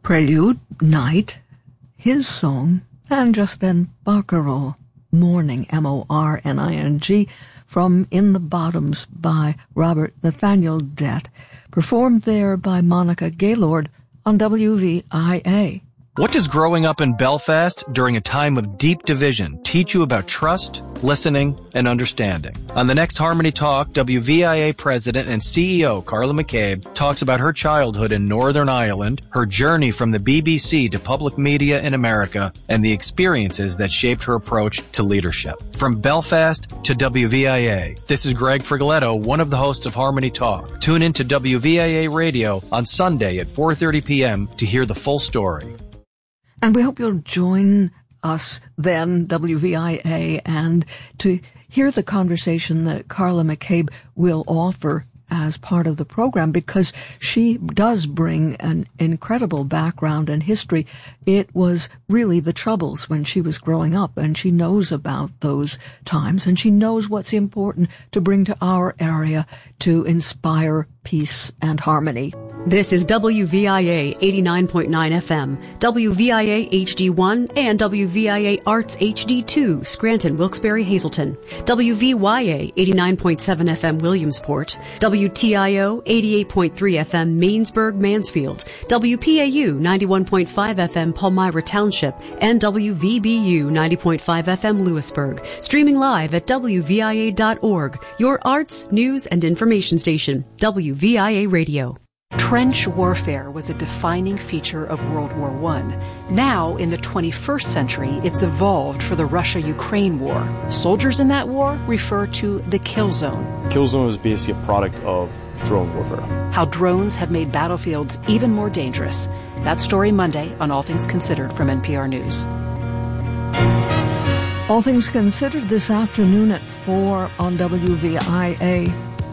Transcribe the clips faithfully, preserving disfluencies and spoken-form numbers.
Prelude, Night, his song, and just then Barcarolle, Morning, M O R N I N G, from In the Bottoms by Robert Nathaniel Dett, performed there by Monica Gaylord on W V I A. What does growing up in Belfast during a time of deep division teach you about trust, listening, and understanding? On the next Harmony Talk, W V I A President and C E O Carla McCabe talks about her childhood in Northern Ireland, her journey from the B B C to public media in America, and the experiences that shaped her approach to leadership. From Belfast to W V I A, this is Greg Frigoletto, one of the hosts of Harmony Talk. Tune in to W V I A Radio on Sunday at four thirty p.m. to hear the full story. And we hope you'll join us then, W V I A, and to hear the conversation that Carla McCabe will offer as part of the program, because she does bring an incredible background and history. It was really the Troubles when she was growing up, and she knows about those times, and she knows what's important to bring to our area to inspire peace and harmony. This is W V I A eighty-nine point nine F M, W V I A H D one, and W V I A Arts H D two, Scranton, Wilkes-Barre, Hazleton, W V Y A eighty-nine point seven F M, Williamsport, W T I O eighty-eight point three F M, Mainsburg, Mansfield, W P A U ninety-one point five F M, Palmyra Township, and W V B U ninety point five F M, Lewisburg. Streaming live at W V I A dot org, your arts, news, and information station, W V I A Radio. Trench warfare was a defining feature of World War One. Now, in the twenty-first century, it's evolved for the Russia-Ukraine war. Soldiers in that war refer to the kill zone. Kill zone is basically a product of drone warfare. How drones have made battlefields even more dangerous. That story Monday on All Things Considered from N P R News. All Things Considered this afternoon at four on W V I A.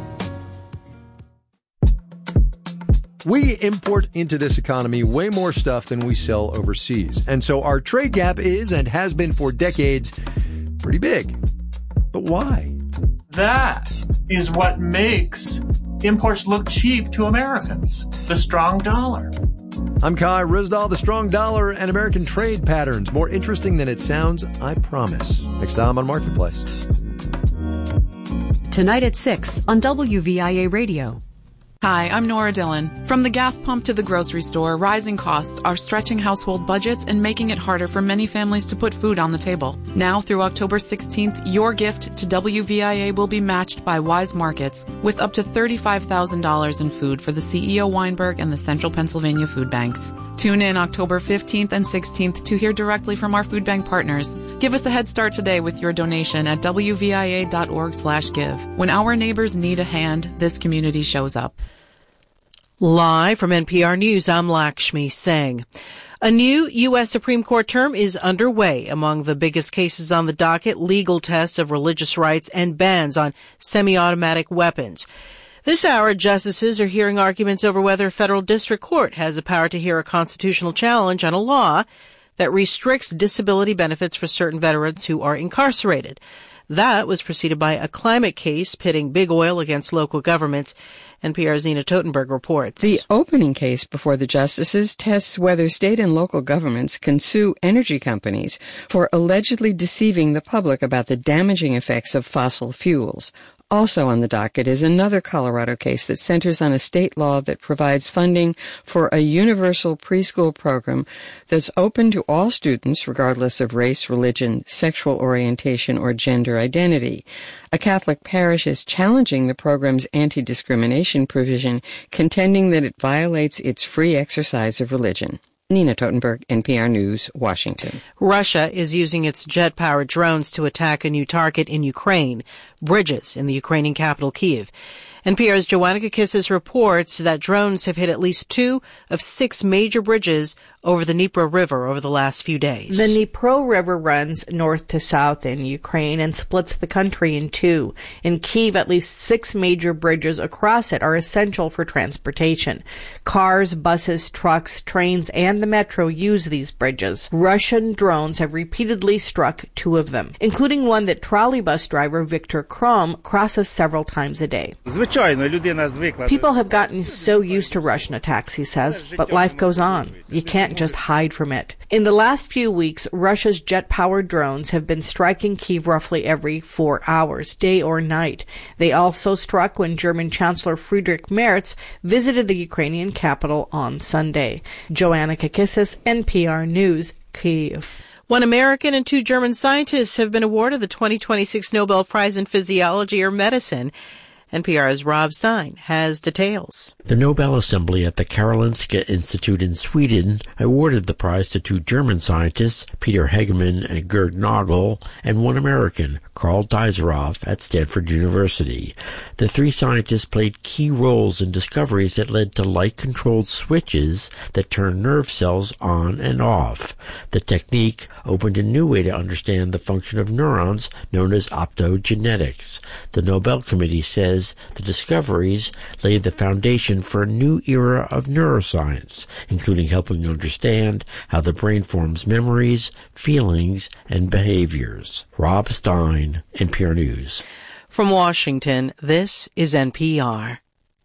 We import into this economy way more stuff than we sell overseas. And so our trade gap is, and has been for decades, pretty big. But why? That is what makes imports look cheap to Americans. The strong dollar. I'm Kai Risdahl. The strong dollar and American trade patterns. More interesting than it sounds, I promise. Next time on Marketplace. Tonight at six on W V I A Radio. Hi, I'm Nora Dillon. From the gas pump to the grocery store, rising costs are stretching household budgets and making it harder for many families to put food on the table. Now through October sixteenth, your gift to W V I A will be matched by Wise Markets with up to thirty-five thousand dollars in food for the C E O Weinberg and the Central Pennsylvania Food Banks. Tune in October fifteenth and sixteenth to hear directly from our food bank partners. Give us a head start today with your donation at W V I A dot org slash give. When our neighbors need a hand, this community shows up. Live from N P R News, I'm Lakshmi Singh. A new U S Supreme Court term is underway. Among the biggest cases on the docket, legal tests of religious rights and bans on semi-automatic weapons. This hour, justices are hearing arguments over whether a federal district court has the power to hear a constitutional challenge on a law that restricts disability benefits for certain veterans who are incarcerated. That was preceded by a climate case pitting big oil against local governments. N P R's Nina Totenberg reports. The opening case before the justices tests whether state and local governments can sue energy companies for allegedly deceiving the public about the damaging effects of fossil fuels. Also on the docket is another Colorado case that centers on a state law that provides funding for a universal preschool program that's open to all students regardless of race, religion, sexual orientation, or gender identity. A Catholic parish is challenging the program's anti-discrimination provision, contending that it violates its free exercise of religion. Nina Totenberg, N P R News, Washington. Russia is using its jet-powered drones to attack a new target in Ukraine, bridges in the Ukrainian capital, Kyiv. N P R's Joanna Kakissis reports that drones have hit at least two of six major bridges over the Dnipro River over the last few days. The Dnipro River runs north to south in Ukraine and splits the country in two. In Kyiv, at least six major bridges across it are essential for transportation. Cars, buses, trucks, trains, and the metro use these bridges. Russian drones have repeatedly struck two of them, including one that trolleybus driver Viktor Krom crosses several times a day. People have gotten so used to Russian attacks, he says, but life goes on. You can't just hide from it. In the last few weeks, Russia's jet-powered drones have been striking Kyiv roughly every four hours, day or night. They also struck when German Chancellor Friedrich Merz visited the Ukrainian capital on Sunday. Joanna Kakissis, N P R News, Kyiv. One American and two German scientists have been awarded the twenty twenty-six Nobel Prize in Physiology or Medicine. N P R's Rob Stein has details. The Nobel Assembly at the Karolinska Institute in Sweden awarded the prize to two German scientists, Peter Hegemann and Gerd Nagel, and one American, Karl Deiseroff, at Stanford University. The three scientists played key roles in discoveries that led to light-controlled switches that turn nerve cells on and off. The technique opened a new way to understand the function of neurons, known as optogenetics. The Nobel Committee says the discoveries laid the foundation for a new era of neuroscience, including helping understand how the brain forms memories, feelings, and behaviors. Rob Stein, N P R News. From Washington, this is N P R.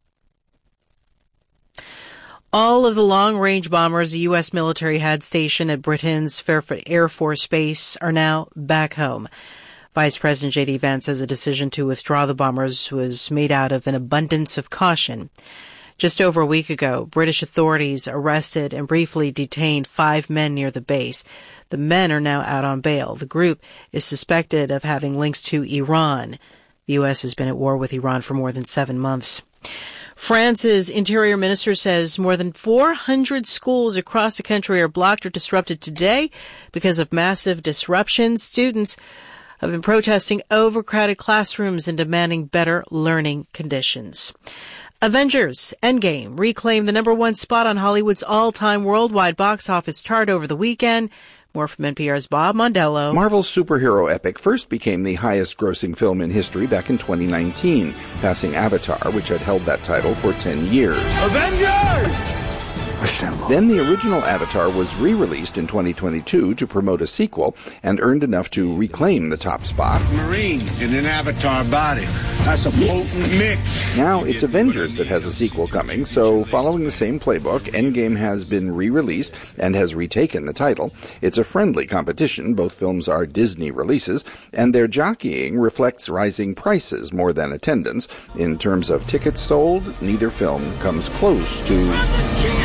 All of the long-range bombers the U S military had stationed at Britain's Fairfield Air Force Base are now back home. Vice President J D Vance says a decision to withdraw the bombers was made out of an abundance of caution. Just over a week ago, British authorities arrested and briefly detained five men near the base. The men are now out on bail. The group is suspected of having links to Iran. The U S has been at war with Iran for more than seven months. France's interior minister says more than four hundred schools across the country are blocked or disrupted today because of massive disruptions. Students have been protesting overcrowded classrooms and demanding better learning conditions. Avengers Endgame reclaimed the number one spot on Hollywood's all-time worldwide box office chart over the weekend. More from N P R's Bob Mondello. Marvel's superhero epic first became the highest-grossing film in history back in twenty nineteen, passing Avatar, which had held that title for ten years. Avengers! Assemble. Then the original Avatar was re-released in twenty twenty-two to promote a sequel and earned enough to reclaim the top spot. Marine in an Avatar body. That's a potent mix. Now it's Avengers that has a sequel coming, so following the same playbook, Endgame has been re-released and has retaken the title. It's a friendly competition. Both films are Disney releases, and their jockeying reflects rising prices more than attendance. In terms of tickets sold, neither film comes close to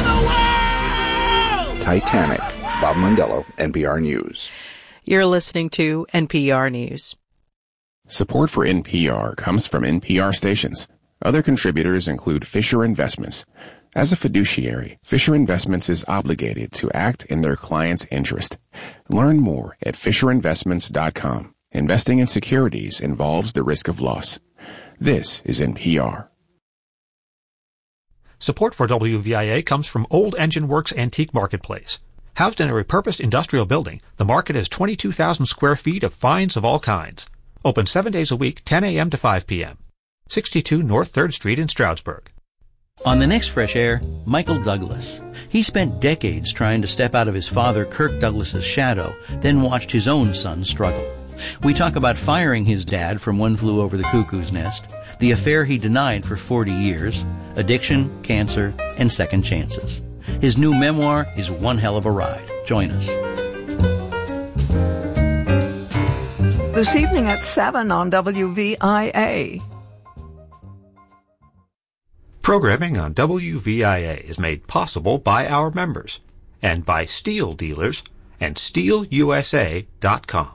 Titanic. Bob Mondello, N P R News. You're listening to N P R News. Support for N P R comes from N P R stations. Other contributors include Fisher Investments. As a fiduciary, Fisher Investments is obligated to act in their client's interest. Learn more at fisher investments dot com. Investing in securities involves the risk of loss. This is N P R. Support for W V I A comes from Old Engine Works Antique Marketplace. Housed in a repurposed industrial building, the market has twenty-two thousand square feet of finds of all kinds. Open seven days a week, ten a.m. to five p.m. sixty-two North third Street in Stroudsburg. On the next Fresh Air, Michael Douglas. He spent decades trying to step out of his father Kirk Douglas's shadow, then watched his own son struggle. We talk about firing his dad from One Flew Over the Cuckoo's Nest, the affair he denied for forty years, addiction, cancer, and second chances. His new memoir is one hell of a ride. Join us. This evening at seven on W V I A. Programming on W V I A is made possible by our members and by Steel Dealers and steel u s a dot com.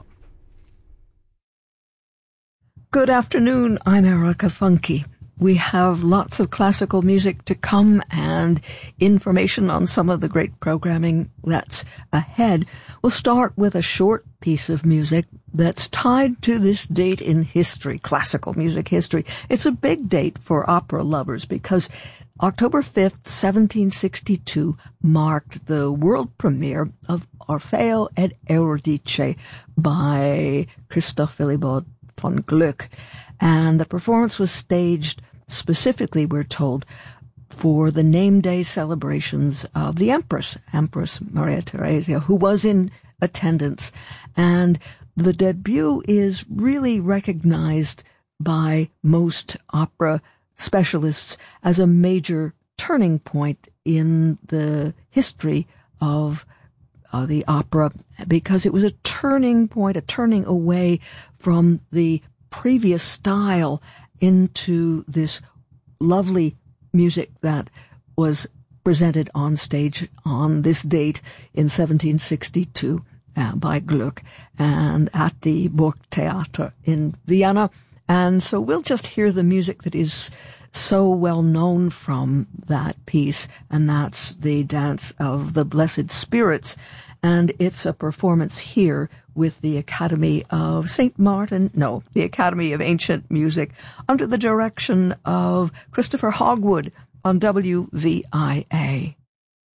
Good afternoon, I'm Erica Funke. We have lots of classical music to come and information on some of the great programming that's ahead. We'll start with a short piece of music that's tied to this date in history, classical music history. It's a big date for opera lovers because October fifth, seventeen sixty-two marked the world premiere of Orfeo ed Euridice by Christoph Willibald von Gluck. And the performance was staged specifically, we're told, for the name day celebrations of the Empress, Empress Maria Theresa, who was in attendance. And the debut is really recognized by most opera specialists as a major turning point in the history of uh, the opera, because it was a turning point, a turning away from the previous style into this lovely music that was presented on stage on this date in seventeen sixty-two uh, by Gluck and at the Burgtheater in Vienna. And so we'll just hear the music that is so well known from that piece, and that's the Dance of the Blessed Spirits. And it's a performance here with the Academy of Saint Martin, no, the Academy of Ancient Music, under the direction of Christopher Hogwood on W V I A.